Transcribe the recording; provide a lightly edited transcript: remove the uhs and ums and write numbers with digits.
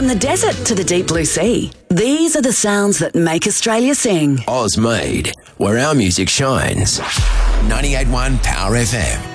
the desert to the deep blue sea, these are the sounds that make Australia sing. Oz made, where our music shines. 98.1 Power FM.